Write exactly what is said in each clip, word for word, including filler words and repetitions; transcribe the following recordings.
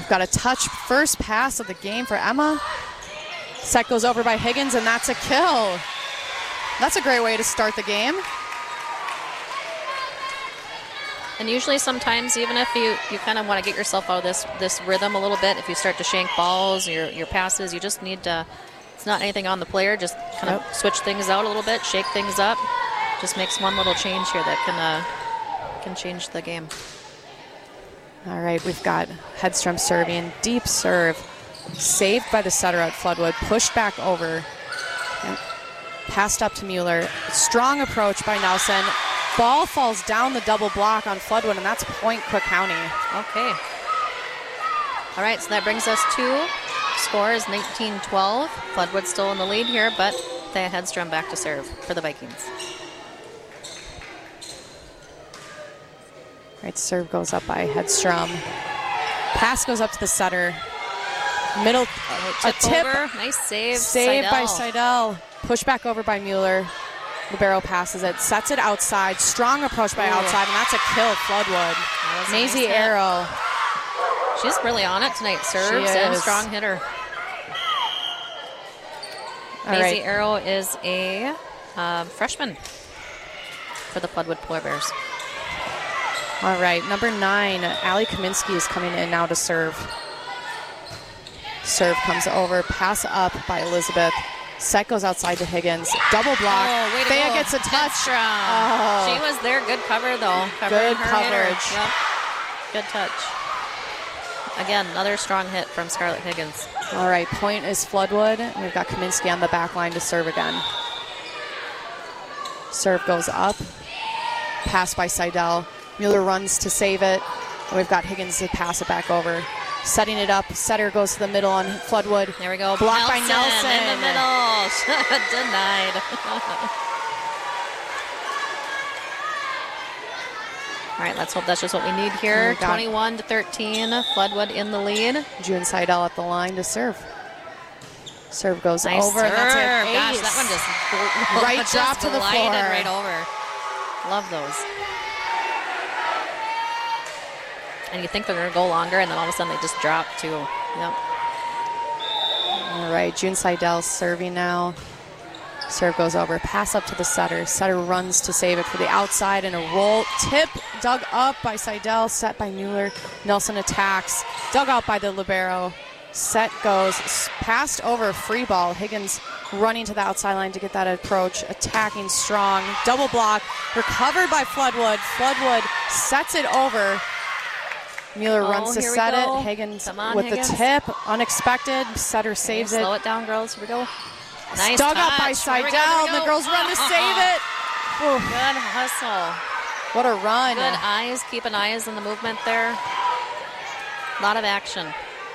We've got a touch first pass of the game for Emma. Set goes over by Higgins, and that's a kill. That's a great way to start the game. And usually sometimes, even if you, you kind of want to get yourself out of this this rhythm a little bit, if you start to shank balls, your, your passes, you just need to, it's not anything on the player, just kind Nope. of switch things out a little bit, shake things up. Just makes one little change here that can uh, can change the game. All right, we've got Hedstrom serving. Deep serve. Saved by the setter at Floodwood. Pushed back over. And passed up to Mueller. Strong approach by Nelson. Ball falls down the double block on Floodwood, and that's point Cook County. Okay. All right, so that brings us to score is nineteen twelve. Floodwood still in the lead here, but Thea Hedstrom back to serve for the Vikings. Right, serve goes up by Hedstrom. Pass goes up to the setter. Middle, Oh, a tip tip. over. Nice save. Saved by Seidel. Seidel. Push back over by Mueller. Libero passes it, sets it outside. Strong approach by Ooh. outside, and that's a kill, Floodwood. That was a Maisie nice hit. Arrow. She's really on it tonight. Serves She and is. strong hitter. All Maisie right. Arrow is a uh, freshman for the Floodwood Polar Bears. All right, number nine, Allie Kaminsky is coming in now to serve. Serve comes over, pass up by Elizabeth. Set goes outside to Higgins. Double block. Oh, way to Thea go. gets a touch. Hedstrom. Oh. She was there. Good cover, though. Covering Good her coverage. hitter. Yep. Good touch. Again, another strong hit from Scarlett Higgins. All right, point is Floodwood. And we've got Kaminsky on the back line to serve again. Serve goes up. Pass by Seidel. Mueller runs to save it. And we've got Higgins to pass it back over. Setting it up. Setter goes to the middle on Floodwood. There we go. Blocked by Nelson Nelson. in the middle. Denied. All right, let's hope that's just what we need here. We got- twenty-one to thirteen. Floodwood in the lead. June Seidel at the line to serve. Serve goes Nice over. serve. And that's an Gosh, ace. that one just Right just drop to the glided floor. right over. Love those. And you think they're going to go longer, and then all of a sudden they just drop too. Yep. All right, June Seidel serving now. Serve goes over. Pass up to the setter. Setter runs to save it for the outside and a roll. Tip dug up by Seidel. Set by Mueller. Nelson attacks. Dug out by the libero. Set goes. Passed over. Free ball. Higgins running to the outside line to get that approach. Attacking strong. Double block. Recovered by Floodwood. Floodwood sets it over. Mueller Oh, runs to here we set go. it. Higgins Come on, with Higgins. the tip. Unexpected. Setter saves Okay, it. slow it down, girls. Here we go. Nice Dug touch. out by Here we Seidel, go, here we and the go. girls run to save it. Whew, Good hustle. what a run. Good eyes. Keeping eyes in the movement there. A lot of action.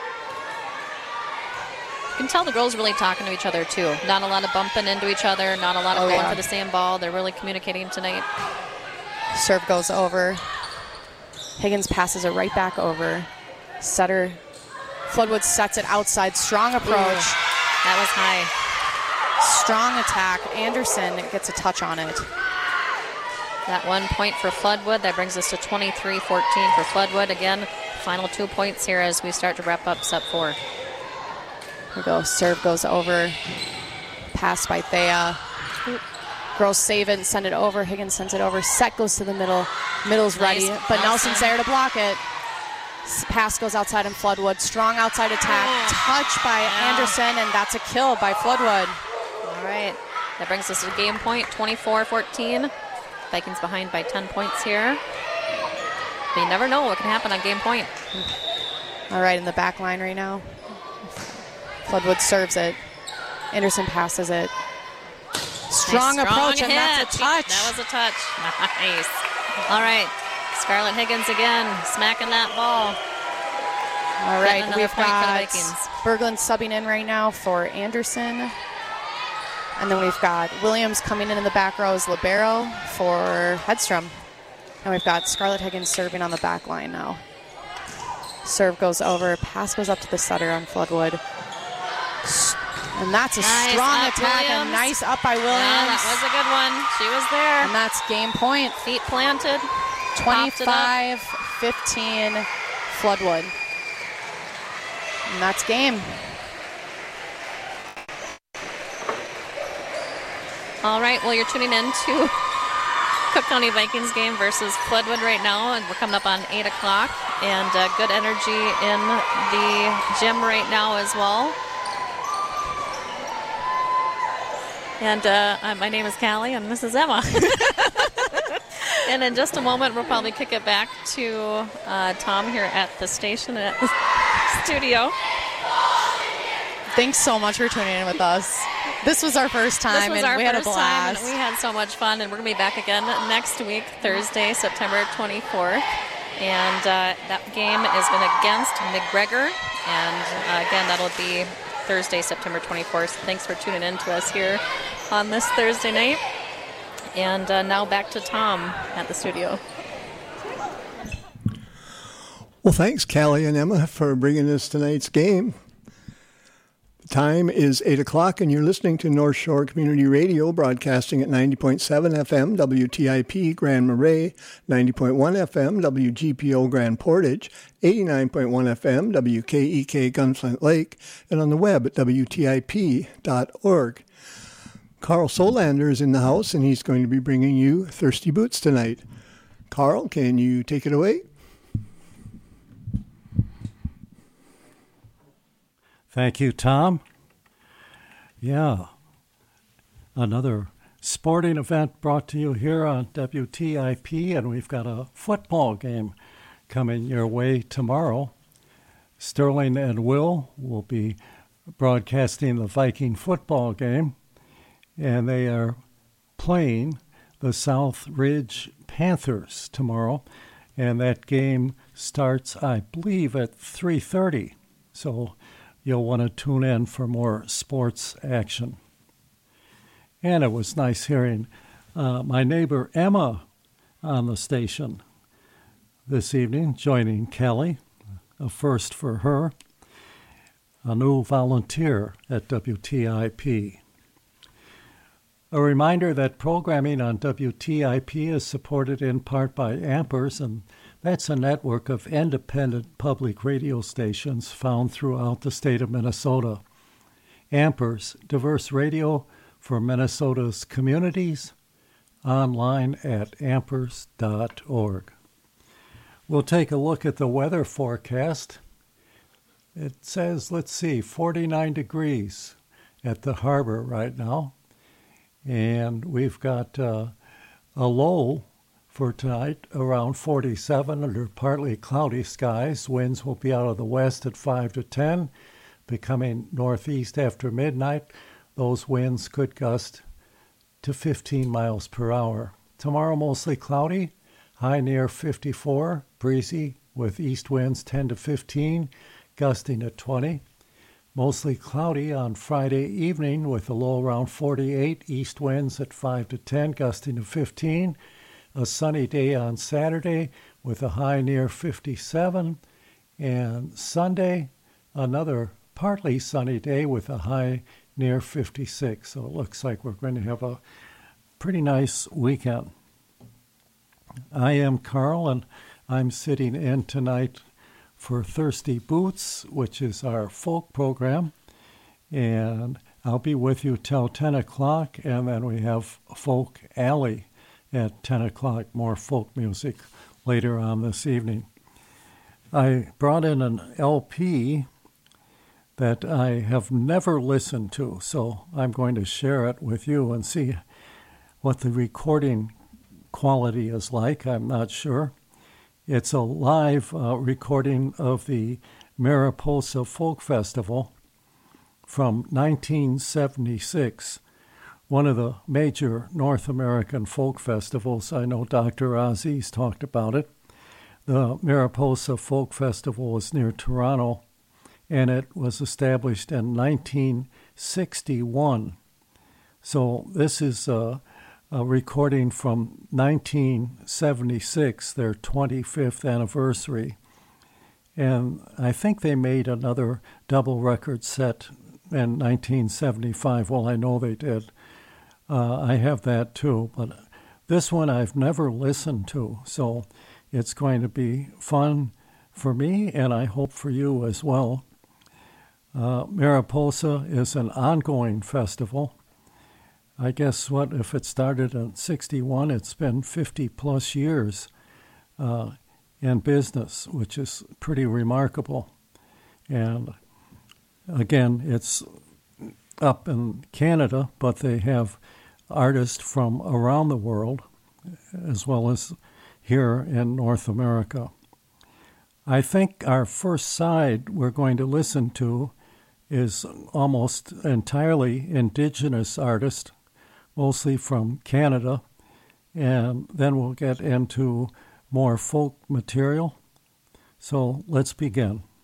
You can tell the girls really talking to each other, too. Not a lot of bumping into each other. Not a lot of Oh, going yeah. for the same ball. They're really communicating tonight. Serve goes over. Higgins passes it right back over. Setter. Floodwood sets it outside. Strong approach. Ooh, that was high. Strong attack. Anderson gets a touch on it. That one point for Floodwood. That brings us to twenty-three fourteen for Floodwood. Again, final two points here as we start to wrap up set four. Here we go. Serve goes over. Pass by Thea. Girls save it and send it over. Higgins sends it over. Set goes to the middle. Middle's Nice. ready, but Nelson. Nelson's there to block it. S- Pass goes outside in Floodwood. Strong outside attack. Oh. Touch by Yeah. Anderson, and that's a kill by Floodwood. All right. That brings us to game point, twenty-four fourteen. Vikings behind by ten points here. But you never know what can happen on game point. All right, in the back line right now. Floodwood serves it. Anderson passes it. Strong Nice, approach, strong and that's a hit. touch. That was a touch. Nice. All right. Scarlett Higgins again, smacking that ball. All Getting right, another we've point for the got Vikings. Berglund subbing in right now for Anderson. And then we've got Williams coming in in the back row as libero for Hedstrom. And we've got Scarlett Higgins serving on the back line now. Serve goes over. Pass goes up to the setter on Floodwood. S- And that's a Nice strong up, attack. Williams. A nice up by Williams. Yeah, that was a good one. She was there. And that's game point. Feet planted. twenty-five fifteen Floodwood. And that's game. All right, well, you're tuning in to Cook County Vikings game versus Floodwood right now, and we're coming up on eight o'clock, and uh, good energy in the gym right now as well. And uh, my name is Callie, and this is Emma. And in just a moment, we'll probably kick it back to uh, Tom here at the station, at the studio. Thanks so much for tuning in with us. This was our first time, this was and our we first had a blast. Time, and we had so much fun, and we're going to be back again next week, Thursday, September twenty-fourth. And uh, that game is going against McGregor. And uh, again, that'll be Thursday, September twenty-fourth. Thanks for tuning in to us here on this Thursday night. And uh, now back to Tom at the studio. Well, thanks, Callie and Emma, for bringing us tonight's game. The time is eight o'clock, and you're listening to North Shore Community Radio, broadcasting at ninety point seven F M, W T I P Grand Marais, ninety point one F M, W G P O Grand Portage, eighty-nine point one F M, W K E K Gunflint Lake, and on the web at W T I P dot org. Carl Solander is in the house, and he's going to be bringing you Thirsty Boots tonight. Carl, can you take it away? Thank you, Tom. Yeah, another sporting event brought to you here on W T I P, and we've got a football game coming your way tomorrow. Sterling and Will will be broadcasting the Viking football game, and they are playing the South Ridge Panthers tomorrow, and that game starts, I believe, at three thirty. So you'll want to tune in for more sports action. And it was nice hearing uh, my neighbor Emma on the station this evening, joining Kelly, a first for her, a new volunteer at W T I P. A reminder that programming on W T I P is supported in part by Ampers, and that's a network of independent public radio stations found throughout the state of Minnesota. Ampers, diverse radio for Minnesota's communities, online at ampers dot org. We'll take a look at the weather forecast. It says, let's see, forty-nine degrees at the harbor right now. And we've got uh, a low for tonight around forty-seven under partly cloudy skies. Winds will be out of the west at five to ten, becoming northeast after midnight. Those winds could gust to fifteen miles per hour. Tomorrow mostly cloudy, high near fifty-four, breezy with east winds ten to fifteen, gusting at twenty. Mostly cloudy on Friday evening with a low around forty-eight, east winds at five to ten, gusting to fifteen. A sunny day on Saturday with a high near fifty-seven. And Sunday, another partly sunny day with a high near fifty-six. So it looks like we're going to have a pretty nice weekend. I am Carl, and I'm sitting in tonight for Thirsty Boots, which is our folk program, and I'll be with you till ten o'clock, and then we have Folk Alley at ten o'clock, more folk music later on this evening. I brought in an L P that I have never listened to, so I'm going to share it with you and see what the recording quality is like. I'm not sure. It's a live uh, recording of the Mariposa Folk Festival from nineteen seventy-six, one of the major North American folk festivals. I know Doctor Aziz talked about it. The Mariposa Folk Festival is near Toronto, and it was established in nineteen sixty-one. So this is a A recording from nineteen seventy-six, their twenty-fifth anniversary. And I think they made another double record set in nineteen seventy-five. Well, I know they did. Uh, I have that too. But this one I've never listened to. So it's going to be fun for me, and I hope for you as well. Uh, Mariposa is an ongoing festival. I guess what if it started in sixty-one, it's been fifty plus years uh, in business, which is pretty remarkable. And again, it's up in Canada, but they have artists from around the world as well as here in North America. I think our first side we're going to listen to is almost entirely indigenous artists, mostly from Canada, and then we'll get into more folk material. So let's begin.